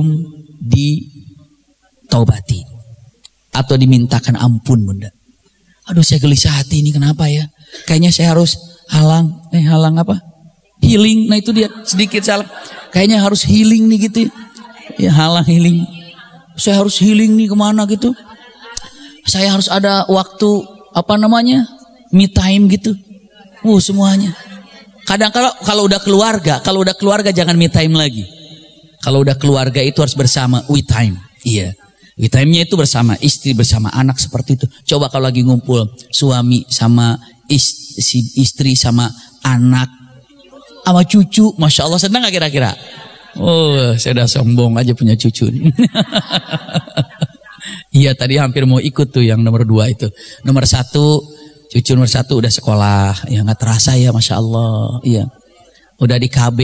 ditaubati atau dimintakan ampun bunda. Aduh saya gelisah hati ini kenapa ya? Kayaknya saya harus halang apa? Healing. Nah itu dia sedikit salah. Kayaknya harus healing nih gitu. Ya healing. Saya harus healing nih kemana gitu. Saya harus ada waktu me time gitu. Semuanya. Kadang kalau udah keluarga jangan me time lagi. Kalau udah keluarga itu harus bersama, we time. Iya. We time-nya itu bersama istri, bersama anak seperti itu. Coba kalau lagi ngumpul suami sama istri sama anak sama cucu, masya Allah, senang gak kira-kira? Oh, saya udah sombong aja punya cucu. Iya, tadi hampir mau ikut tuh yang nomor 2 itu. Nomor 1, cucu nomor 1 udah sekolah. Ya nggak terasa ya, masya Allah. Iya, udah di KB.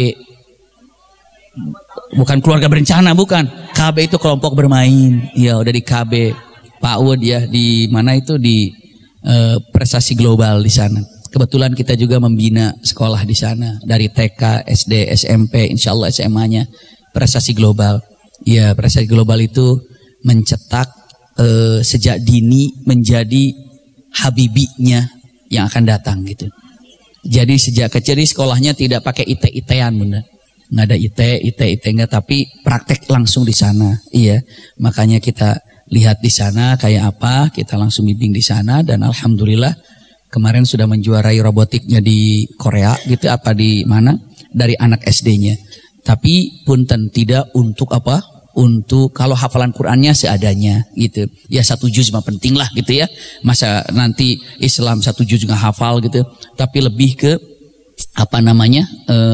Bukan keluarga berencana, bukan. KB itu kelompok bermain. Iya, udah di KB. Pak Ud ya, di mana itu di prestasi global di sana. Kebetulan kita juga membina sekolah di sana dari TK, SD, SMP, insya Allah SMA-nya prestasi global. Iya, prestasi global itu mencetak sejak dini menjadi habibinya yang akan datang gitu. Jadi sejak kecil sekolahnya tidak pakai IT-ITan, Bunda. Nggak ada IT enggak, tapi praktek langsung di sana. Iya, makanya kita lihat di sana kayak apa, kita langsung bimbing di sana dan alhamdulillah kemarin sudah menjuarai robotiknya di Korea gitu, apa di mana, dari anak SD-nya. Tapi punten tidak untuk apa? Untuk kalau hafalan Qur'annya seadanya gitu. Ya 1 juz mah penting lah gitu ya. Masa nanti Islam 1 juz nggak hafal gitu. Tapi lebih ke apa namanya?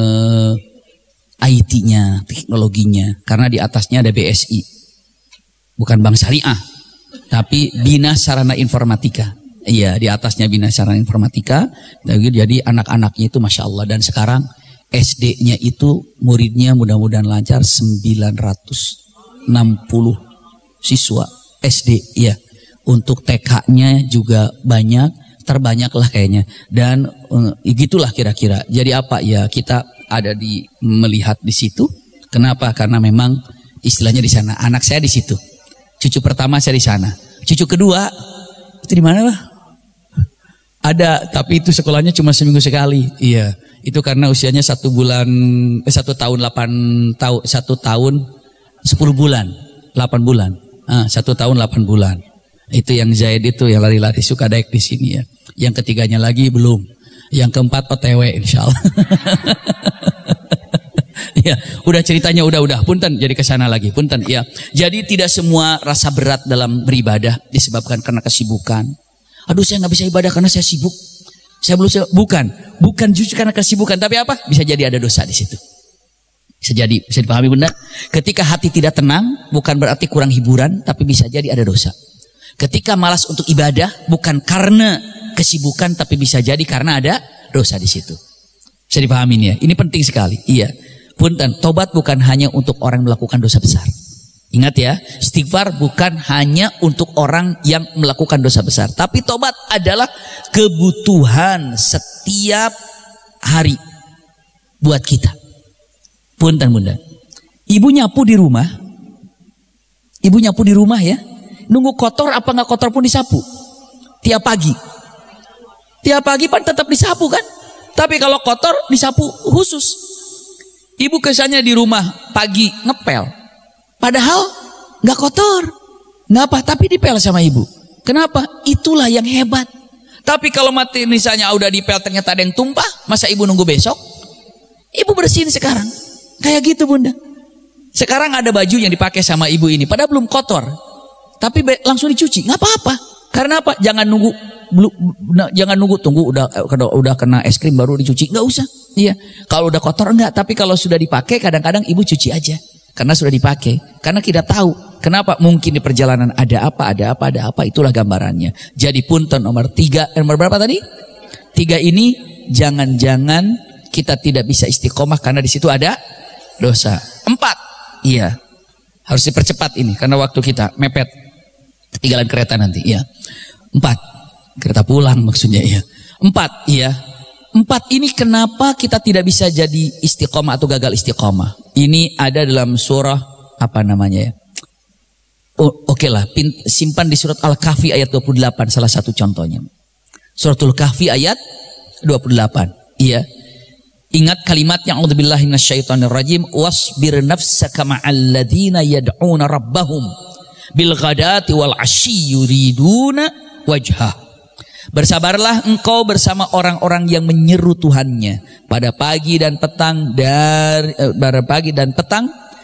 IT-nya, teknologinya. Karena di atasnya ada BSI. Bukan Bank Syariah, tapi Bina Sarana Informatika. Iya, di atasnya Bina Sarana Informatika. Jadi anak-anaknya itu masya Allah. Dan sekarang SD-nya itu muridnya mudah-mudahan lancar 960 siswa SD. Iya. Untuk TK-nya juga banyak, terbanyak lah kayaknya. Dan gitulah kira-kira. Jadi apa ya, kita ada di melihat di situ. Kenapa? Karena memang istilahnya di sana. Anak saya di situ. Cucu pertama saya di sana. Cucu kedua itu di mana, Pak? Ada, tapi itu sekolahnya cuma seminggu sekali. Iya, itu karena usianya 1 tahun 10 bulan, 8 bulan. 1 tahun 8 bulan. Itu yang Zaid itu yang lari-lari suka daek di sini ya. Yang ketiganya lagi belum. Yang keempat OTW insyaallah. Ya, udah ceritanya udah punten jadi kesana lagi punten ya. Jadi tidak semua rasa berat dalam beribadah disebabkan karena kesibukan. Aduh, saya nggak bisa ibadah karena saya sibuk. Saya belum bukan justru karena kesibukan, tapi apa? Bisa jadi ada dosa di situ. Bisa jadi, bisa dipahami Bunda. Ketika hati tidak tenang, bukan berarti kurang hiburan, tapi bisa jadi ada dosa. Ketika malas untuk ibadah, bukan karena kesibukan, tapi bisa jadi karena ada dosa di situ. Bisa dipahami ya. Ini penting sekali. Iya. Punten, tobat bukan hanya untuk orang yang melakukan dosa besar. Ingat ya, istighfar bukan hanya untuk orang yang melakukan dosa besar. Tapi tobat adalah kebutuhan setiap hari buat kita. Punten Bunda. Ibu nyapu di rumah ya. Nunggu kotor apa nggak kotor pun disapu. Tiap pagi kan tetap disapu kan. Tapi kalau kotor disapu khusus. Ibu kesannya di rumah pagi ngepel. Padahal nggak kotor, nggak apa, tapi dipel sama ibu. Kenapa? Itulah yang hebat. Tapi kalau mati misalnya udah dipel ternyata ada yang tumpah, masa ibu nunggu besok? Ibu bersihin sekarang, kayak gitu Bunda. Sekarang ada baju yang dipakai sama ibu ini, padahal belum kotor, tapi langsung dicuci, nggak apa-apa. Karena apa? Jangan nunggu tunggu udah kena es krim baru dicuci, nggak usah. Iya, kalau udah kotor enggak, tapi kalau sudah dipakai kadang-kadang ibu cuci aja. Karena sudah dipakai. Karena kita tahu. Kenapa? Mungkin di perjalanan ada apa. Itulah gambarannya. Jadi punten nomor 3. Nomor berapa tadi? 3 ini. Jangan-jangan kita tidak bisa istiqomah. Karena di situ ada dosa. 4. Iya. Harus dipercepat ini. Karena waktu kita mepet. Ketinggalan kereta nanti. Iya. 4. Kereta pulang maksudnya. Iya. 4. Iya. 4 ini kenapa kita tidak bisa jadi istiqomah atau gagal istiqomah? Ini ada dalam surah apa namanya ya? Oke lah, simpan di surat Al-Kahfi ayat 28 salah satu contohnya. Suratul Kahfi ayat 28. Iya. Ingat kalimatnya a'udzubillahi minasyaitonirrajim wasbir nafsaka ma'al ladzina yad'una rabbahum bil ghadati wal 'ashyi yuriduna wajhah. Bersabarlah engkau bersama orang-orang yang menyeru Tuhannya pada pagi dan petang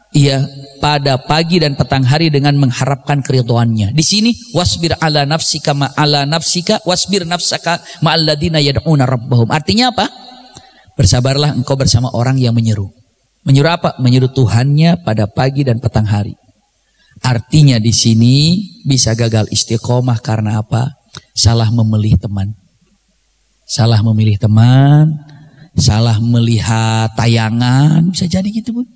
Iya, pada pagi dan petang hari dengan mengharapkan keridhoannya. Di sini wasbir ala nafsika wasbir nafsaka ma'alladina yad'una rabbahum. Artinya apa? Bersabarlah engkau bersama orang yang menyeru. Menyeru apa? Menyeru Tuhannya pada pagi dan petang hari. Artinya di sini bisa gagal istiqomah karena apa? Salah memilih teman. Salah memilih teman, salah melihat tayangan, bisa jadi gitu, Bu.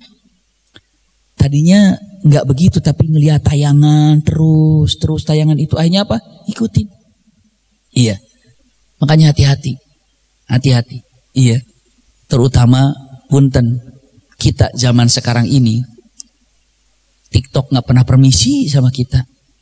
Tadinya nggak begitu, tapi ngelihat tayangan terus tayangan itu, akhirnya apa? Ikutin. Iya. Makanya hati-hati. Iya. Terutama punten kita zaman sekarang ini, TikTok nggak pernah permisi sama kita.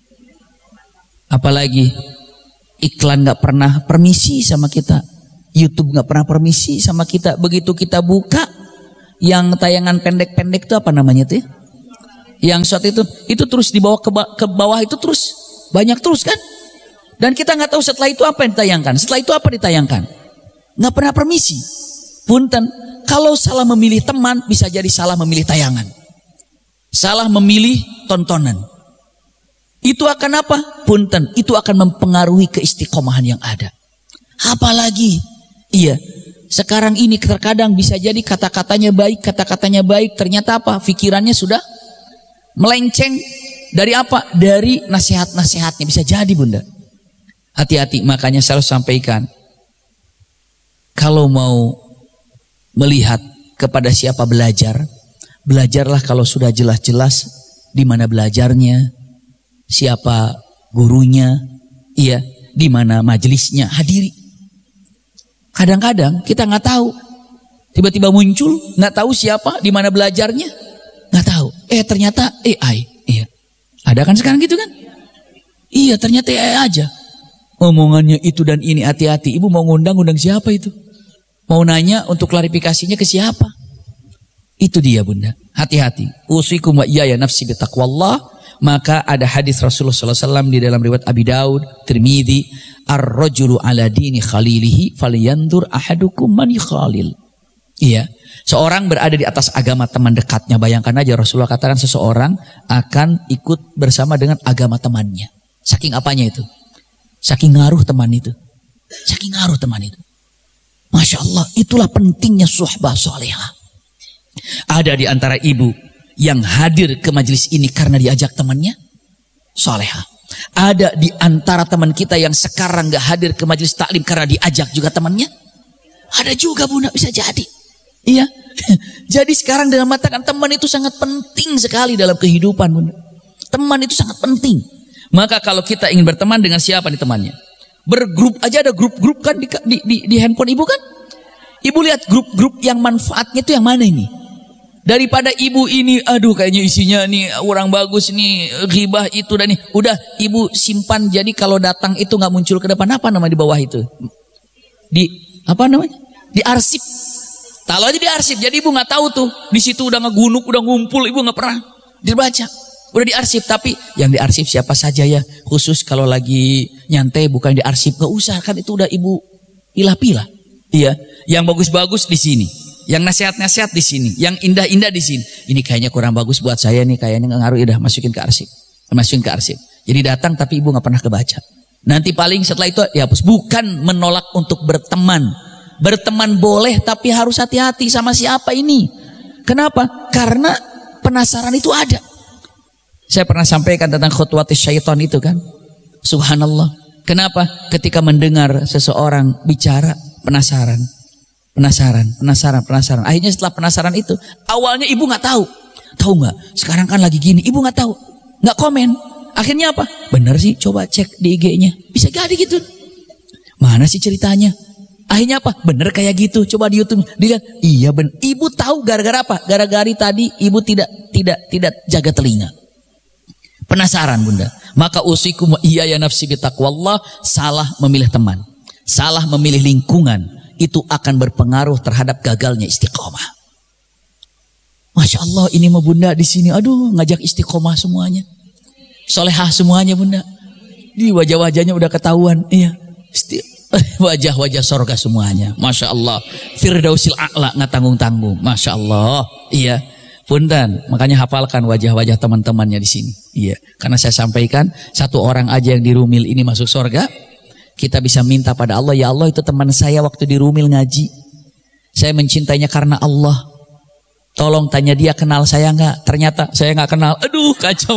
Apalagi iklan nggak pernah permisi sama kita. YouTube nggak pernah permisi sama kita. Begitu kita buka yang tayangan pendek-pendek itu apa namanya tuh? Yang shot itu terus dibawa ke bawah itu terus banyak terus kan? Dan kita nggak tahu setelah itu apa yang ditayangkan. Setelah itu apa ditayangkan? Nggak pernah permisi. Punten, kalau salah memilih teman bisa jadi salah memilih tayangan. Salah memilih tontonan. Itu akan apa? Punten, itu akan mempengaruhi keistiqomahan yang ada. Apalagi, iya, sekarang ini terkadang bisa jadi kata-katanya baik, ternyata apa? Pikirannya sudah melenceng dari apa? Dari nasihat-nasihatnya, bisa jadi, Bunda. Hati-hati, makanya selalu sampaikan, kalau mau melihat kepada siapa belajar, belajarlah kalau sudah jelas-jelas di mana belajarnya, siapa gurunya, iya, di mana majelisnya, hadiri. Kadang-kadang kita nggak tahu, tiba-tiba muncul, nggak tahu siapa, di mana belajarnya, nggak tahu. Ternyata AI, iya. Ada kan sekarang gitu kan? Iya, ternyata AI aja. Omongannya itu dan ini, hati-hati. Ibu mau ngundang siapa itu? Mau nanya untuk klarifikasinya ke siapa? Itu dia, Bunda. Hati-hati. Usikum wa iyaya nafsi bitaqwallah. Maka ada hadis Rasulullah SAW di dalam riwayat Abi Daud, Tirmidzi, ar-rajulu ala dini khalilihi falyandur ahadukum man khalil. Iya, seorang berada di atas agama teman dekatnya. Bayangkan aja Rasulullah katakan seseorang akan ikut bersama dengan agama temannya. Saking apanya itu? Saking ngaruh teman itu. Saking ngaruh teman itu. Masya Allah, itulah pentingnya suhbah solehah. Ada di antara ibu yang hadir ke majelis ini karena diajak temannya solehah. Ada di antara teman kita yang sekarang gak hadir ke majelis taklim karena diajak juga temannya. Ada juga, Bunda, bisa jadi. Iya. Jadi sekarang dengan mengatakan teman itu sangat penting sekali dalam kehidupan, Bunda. Teman itu sangat penting. Maka kalau kita ingin berteman dengan siapa nih temannya? Bergrup aja, ada grup-grup kan di handphone ibu kan? Ibu lihat grup-grup yang manfaatnya itu yang mana ini? Daripada ibu ini, aduh kayaknya isinya nih orang bagus nih, ghibah itu dan nih. Udah ibu simpan, jadi kalau datang itu nggak muncul ke depan. Apa nama di bawah itu? Apa namanya? Di arsip. Taruh aja di arsip. Jadi ibu nggak tahu tuh. Di situ udah ngegunuk, udah ngumpul, ibu nggak pernah dibaca. Udah di arsip, tapi yang di arsip siapa saja ya. Khusus kalau lagi nyantai bukan di arsip, nggak usah kan itu udah ibu pilah-pilah. Iya, yang bagus-bagus di sini. Yang nasihat-nasihat di sini, yang indah-indah di sini. Ini kayaknya kurang bagus buat saya nih, kayaknya nggak ngaruh, udah masukin ke arsip. Masukin ke arsip. Jadi datang tapi ibu nggak pernah kebaca. Nanti paling setelah itu dihapus. Bukan menolak untuk berteman. Berteman boleh, tapi harus hati-hati sama siapa ini. Kenapa? Karena penasaran itu ada. Saya pernah sampaikan tentang khutwatis syaitan itu kan. Subhanallah. Kenapa? Ketika mendengar seseorang bicara, penasaran. Akhirnya setelah penasaran itu, awalnya ibu nggak tahu. Tahu nggak? Sekarang kan lagi gini, ibu nggak tahu, nggak komen. Akhirnya apa? Bener sih, coba cek di IG-nya. Bisa jadi gitu. Mana sih ceritanya? Akhirnya apa? Bener kayak gitu. Coba di YouTube. Dilihat, iya bener. Ibu tahu gara-gara apa? Gara-gara tadi ibu tidak jaga telinga. Penasaran, Bunda. Maka usikum wa iyaya nafsi bitaqwallah. Salah memilih teman, salah memilih lingkungan, itu akan berpengaruh terhadap gagalnya istiqomah. Masya Allah, ini mah Bunda di sini, aduh ngajak istiqomah semuanya, solehah semuanya, Bunda. Di wajah-wajahnya udah ketahuan, iya, wajah-wajah sorga semuanya. Masya Allah, firdausil a'la nggak tanggung-tanggung. Masya Allah, iya. Punten, makanya hafalkan wajah-wajah teman-temannya di sini. Iya, karena saya sampaikan satu orang aja yang di Rumil ini masuk surga, kita bisa minta pada Allah, ya Allah itu teman saya waktu di Rumil ngaji. Saya mencintainya karena Allah. Tolong tanya dia kenal saya nggak? Ternyata saya nggak kenal. Aduh, kacau.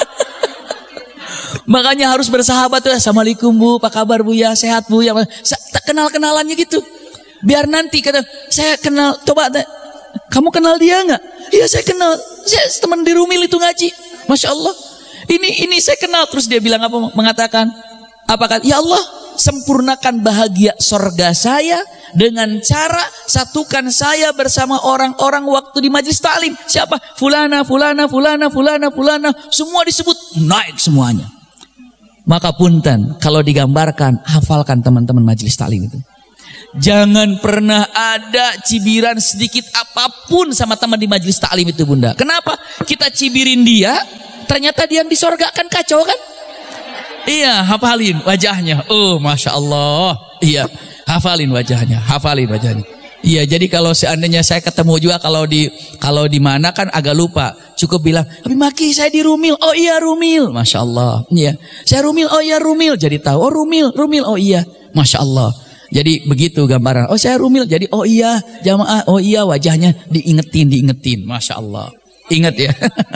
Makanya harus bersahabat tuh. Assalamualaikum Bu, apa kabar Bu ya? Sehat Bu ya? Kenal-kenalannya gitu. Biar nanti kata saya kenal, coba kamu kenal dia nggak? Iya saya kenal, saya teman di Rumil itu ngaji. Masya Allah, ini saya kenal. Terus dia bilang apa? Mengatakan apa kan? Ya Allah, sempurnakan bahagia sorga saya dengan cara satukan saya bersama orang-orang waktu di majlis taklim. Siapa? Fulana, fulana, fulana, fulana, fulana. Semua disebut, naik semuanya. Maka punten, kalau digambarkan, hafalkan teman-teman majlis taklim itu. Jangan pernah ada cibiran sedikit apapun sama teman di majlis taklim itu Bunda. Kenapa? Kita cibirin dia, ternyata dia yang di sorga, kan kacau kan? Iya, hafalin wajahnya. Oh, Masya Allah. Iya, hafalin wajahnya, hafalin wajahnya. Iya, jadi kalau seandainya saya ketemu juga kalau di mana kan agak lupa, cukup bilang, Habib Maki saya di Rumil. Oh iya Rumil, Masya Allah. Iya, saya Rumil. Oh iya Rumil. Jadi tahu. Oh Rumil. Oh iya, Masya Allah. Jadi begitu gambaran. Oh saya Rumil. Jadi oh iya jamaah. Oh iya wajahnya diingetin. Masya Allah. Ingat ya.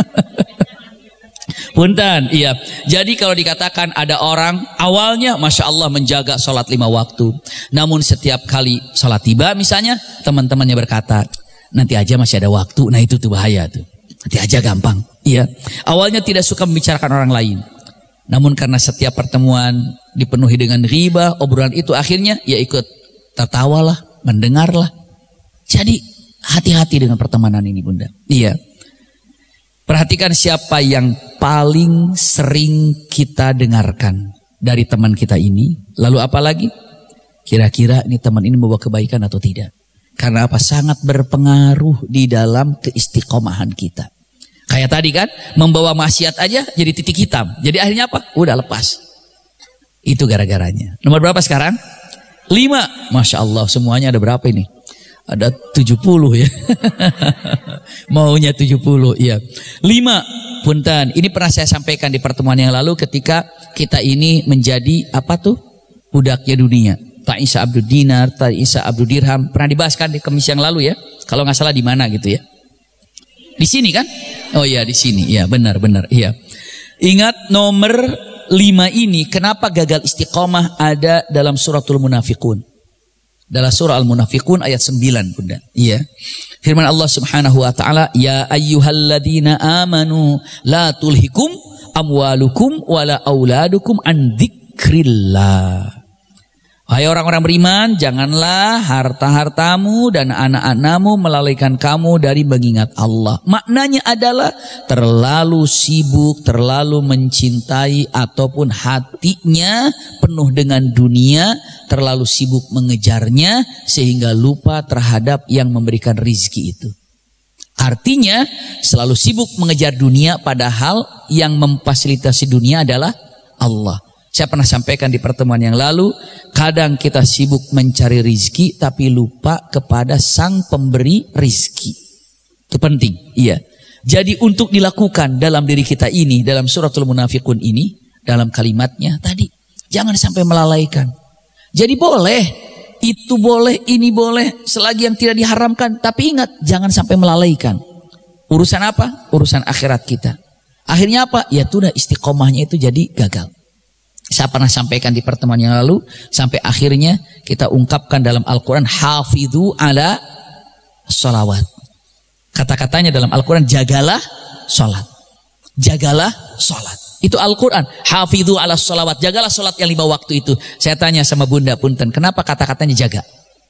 Punten, iya. Jadi kalau dikatakan ada orang awalnya Masya Allah menjaga sholat 5 waktu. Namun setiap kali sholat tiba misalnya teman-temannya berkata, nanti aja masih ada waktu. Nah itu tuh bahaya tuh. Nanti aja gampang. Iya. Awalnya tidak suka membicarakan orang lain. Namun karena setiap pertemuan dipenuhi dengan riba, obrolan itu akhirnya ya ikut tertawalah, mendengarlah. Jadi hati-hati dengan pertemanan ini Bunda. Iya. Perhatikan siapa yang paling sering kita dengarkan dari teman kita ini. Lalu apa lagi? Kira-kira ini teman ini membawa kebaikan atau tidak? Karena apa? Sangat berpengaruh di dalam keistiqomahan kita. Kayak tadi kan, membawa maksiat aja jadi titik hitam. Jadi akhirnya apa? Udah lepas. Itu gara-garanya. Nomor berapa sekarang? 5. Masya Allah, semuanya ada berapa ini? Ada 70 ya. Maunya 70, iya. 5. Punten, ini pernah saya sampaikan di pertemuan yang lalu ketika kita ini menjadi apa tuh? Budaknya dunia. Ta'isa Abdul Dinar, Ta'isa Abdul Dirham. Pernah dibahas kan di Kamis yang lalu ya? Kalau nggak salah di mana gitu ya? Di sini kan? Oh iya di sini. Iya benar. Iya. Ingat nomor 5 ini kenapa gagal istiqomah ada dalam suratul munafiqun. Dalam surah Al-Munafiqun ayat 9 Bunda. Iya. Firman Allah Subhanahu wa taala, "Ya ayyuhalladzina amanu la tulhikum amwalukum wala auladukum an dzikrillah." Hai orang-orang beriman, janganlah harta-hartamu dan anak-anakmu melalaikan kamu dari mengingat Allah. Maknanya adalah terlalu sibuk, terlalu mencintai ataupun hatinya penuh dengan dunia, terlalu sibuk mengejarnya sehingga lupa terhadap yang memberikan rizki itu. Artinya selalu sibuk mengejar dunia padahal yang memfasilitasi dunia adalah Allah. Saya pernah sampaikan di pertemuan yang lalu, kadang kita sibuk mencari rizki tapi lupa kepada sang pemberi rizki. Itu penting, iya. Jadi untuk dilakukan dalam diri kita ini, dalam suratul munafiqun ini, dalam kalimatnya tadi, jangan sampai melalaikan. Jadi boleh, itu boleh, ini boleh, selagi yang tidak diharamkan. Tapi ingat, jangan sampai melalaikan. Urusan apa? Urusan akhirat kita. Akhirnya apa? Ya sudah istiqomahnya itu jadi gagal. Saya pernah sampaikan di pertemuan yang lalu, sampai akhirnya kita ungkapkan dalam Al-Quran, hafidhu ala sholawat. Kata-katanya dalam Al-Quran, jagalah sholat. Jagalah sholat. Itu Al-Quran, hafidhu ala sholawat. Jagalah sholat yang 5 waktu itu. Saya tanya sama Bunda Punten, kenapa kata-katanya jaga?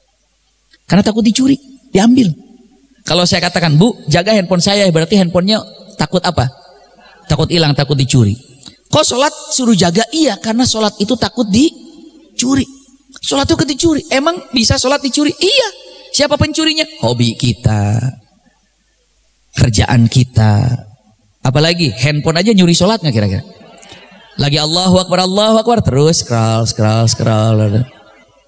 Karena takut dicuri, diambil. Kalau saya katakan, Bu, jaga handphone saya, berarti handphonenya takut apa? Takut hilang, takut dicuri. Kok sholat suruh jaga? Iya, karena sholat itu takut dicuri. Sholat itu dicuri. Emang bisa sholat dicuri? Iya. Siapa pencurinya? Hobi kita, kerjaan kita. Apalagi handphone aja nyuri sholat nggak kira-kira? Lagi Allahu Akbar, terus scroll.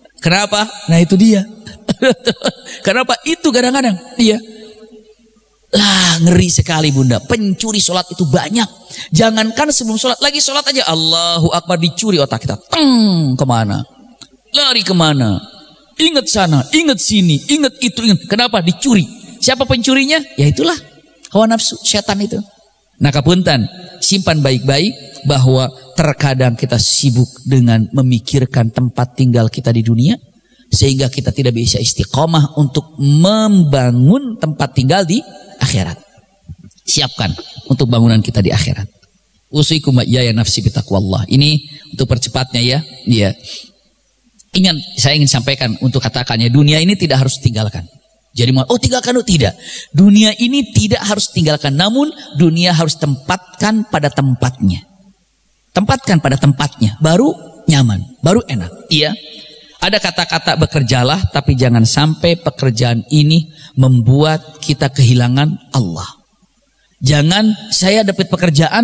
Kenapa? Nah itu dia. Kenapa? Itu kadang-kadang. Iya. Lah ngeri sekali bunda, pencuri sholat itu banyak. Jangankan sebelum sholat, lagi sholat aja Allahu Akbar dicuri otak kita. Teng, kemana? Lari kemana? Ingat sana, ingat sini, ingat itu, ingat. Kenapa? Dicuri. Siapa pencurinya? Ya itulah hawa nafsu, setan itu. Nah kapunten, simpan baik-baik bahwa terkadang kita sibuk dengan memikirkan tempat tinggal kita di dunia, sehingga kita tidak bisa istiqomah untuk membangun tempat tinggal di akhirat. Siapkan untuk bangunan kita di akhirat. Usikum ya nafsi bitaqwallah. Ini untuk percepatnya ya. Iya. Saya ingin sampaikan untuk katakannya, dunia ini tidak harus tinggalkan. Jadi tinggalkan, tidak. Dunia ini tidak harus tinggalkan, namun dunia harus tempatkan pada tempatnya. Tempatkan pada tempatnya, baru nyaman, baru enak. Iya. Ada kata-kata bekerjalah, tapi jangan sampai pekerjaan ini membuat kita kehilangan Allah. Jangan saya dapat pekerjaan